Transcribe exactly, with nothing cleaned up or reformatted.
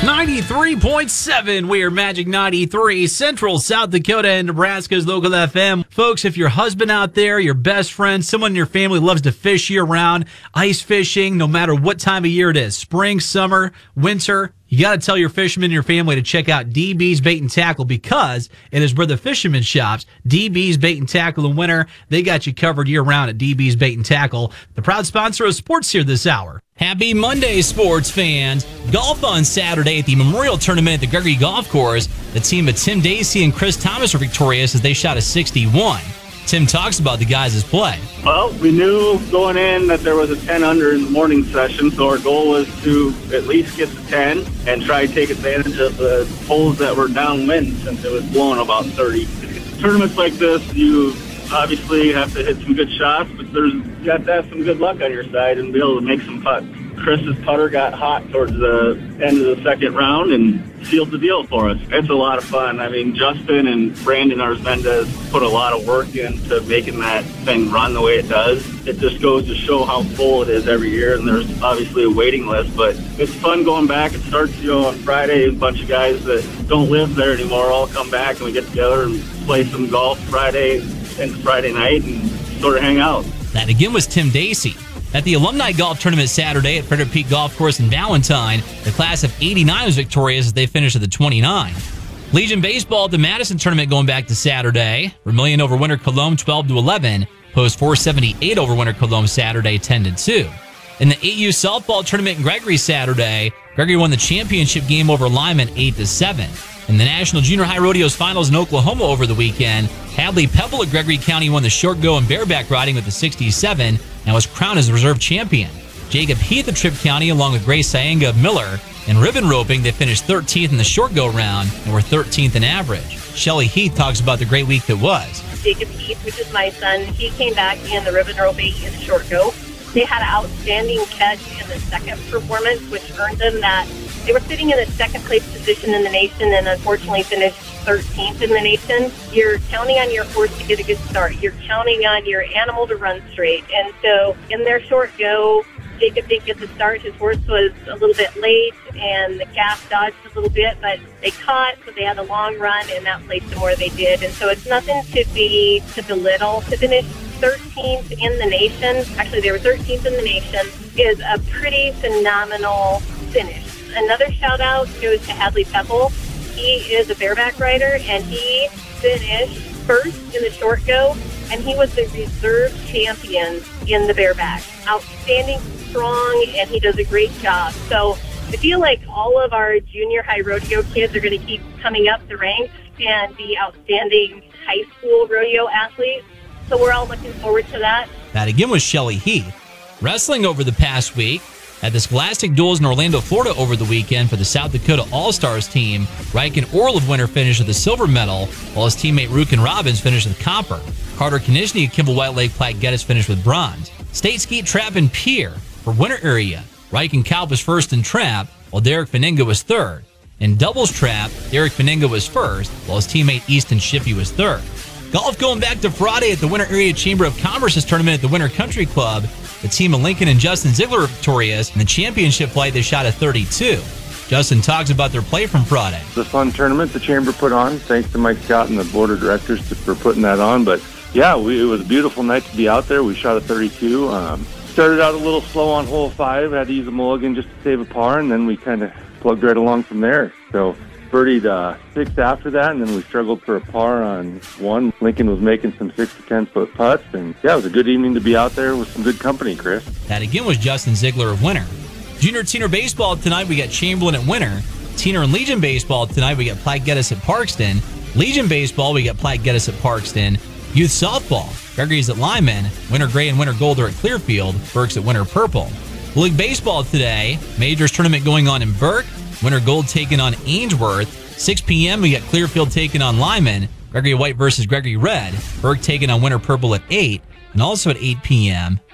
ninety-three point seven. We are Magic ninety-three, Central South Dakota and Nebraska's local F M. Folks, if your husband out there, your best friend, someone in your family loves to fish year-round, ice fishing, no matter what time of year it is, spring, summer, winter, you got to tell your fishermen and your family to check out D B's Bait and Tackle because it is where the fisherman shops. D B's Bait and Tackle in winter, they got you covered year-round at D B's Bait and Tackle, the proud sponsor of sports here this hour. Happy Monday, sports fans. Golf on Saturday at the Memorial Tournament at the Gregory Golf Course. The team of Tim Dacey and Chris Thomas were victorious as they shot a sixty-one. Tim talks about the guys' play. Well, we knew going in that there was a ten under in the morning session, so our goal was to at least get to ten and try to take advantage of the holes that were downwind since it was blowing about thirty. Tournaments like this, you obviously have to hit some good shots, but there's you got to have some good luck on your side and be able to make some putts. Chris's putter got hot towards the end of the second round and sealed the deal for us. It's a lot of fun. I mean, Justin and Brandon Arzmendez put a lot of work into making that thing run the way it does. It just goes to show how full it is every year, and there's obviously a waiting list, but it's fun going back. It starts, you know, on Friday. A bunch of guys that don't live there anymore all come back, and we get together and play some golf Friday and Friday night and sort of hang out. That again was Tim Dacey. At the Alumni Golf Tournament Saturday at Frederick Peak Golf Course in Valentine, the class of eighty-nine was victorious as they finished at the twenty-nine. Legion Baseball at the Madison Tournament going back to Saturday. Vermilion over Winter Cologne twelve to eleven. Post four seventy-eight over Winter Cologne Saturday ten to two. In the A U Softball Tournament in Gregory Saturday, Gregory won the championship game over Lyman eight to seven. In the National Junior High Rodeos Finals in Oklahoma over the weekend, Hadley Pebble at Gregory County won the short go and bareback riding with the sixty-seven and was crowned as reserve champion. Jacob Heath of Tripp County, along with Grace Sayanga of Miller, in ribbon roping, they finished thirteenth in the short go round and were thirteenth in average. Shelly Heath talks about the great week that was. Jacob Heath, which is my son, he came back in the ribbon roping in the short go. They had an outstanding catch in the second performance, which earned them that they were sitting in a second place position in the nation and unfortunately finished thirteenth in the nation. You're counting on your horse to get a good start. You're counting on your animal to run straight. And so in their short go, Jacob didn't get the start. His horse was a little bit late and the calf dodged a little bit, but they caught, so they had a long run and that placed them where they did. And so it's nothing to be to belittle. To finish thirteenth in the nation, actually they were thirteenth in the nation, is a pretty phenomenal finish. Another shout out goes to Hadley Pebble. He is a bareback rider and he finished first in the short go and he was the reserve champion in the bareback. Outstanding, strong, and he does a great job. So I feel like all of our junior high rodeo kids are going to keep coming up the ranks and be outstanding high school rodeo athletes. So we're all looking forward to that. That again was Shelly Heath. Wrestling over the past week. At the Scholastic Duels in Orlando, Florida over the weekend for the South Dakota All-Stars team, Riken Orl of Winter finished with the silver medal, while his teammate Rukin Robbins finished with copper. Carter Konishny of Kimball White Lake Platte Geddes finished with bronze. State Skeet Trap and Pier for Winter area. Riken Kalb was first in trap, while Derek Veninga was third. In doubles trap, Derek Veninga was first, while his teammate Easton Shippey was third. Golf going back to Friday at the Winter Area Chamber of Commerce's tournament at the Winter Country Club. The team of Lincoln and Justin Ziegler were victorious. In the championship flight, they shot a thirty-two. Justin talks about their play from Friday. It's a fun tournament the Chamber put on. Thanks to Mike Scott and the board of directors for putting that on. But, yeah, we, it was a beautiful night to be out there. We shot a thirty-two. Um, started out a little slow on hole five. Had to use a mulligan just to save a par, and then we kind of plugged right along from there. So birdied uh, six after that, and then we struggled for a par on one. Lincoln was making some six to ten foot putts, and yeah, it was a good evening to be out there with some good company, Chris. That again was Justin Ziegler of Winter. Junior Teener Baseball tonight, we got Chamberlain at Winter. Teener and Legion Baseball tonight, we got Platte Geddes at Parkston. Legion Baseball, we got Platte Geddes at Parkston. Youth Softball, Gregory's at Lyman. Winter Gray and Winter Gold are at Clearfield. Burke's at Winter Purple. League Baseball today, Majors tournament going on in Burke. Winter Gold taking on Ainsworth. six p.m. we got Clearfield taking on Lyman. Gregory White versus Gregory Red. Burke taking on Winter Purple at eight. And also at eight p.m.,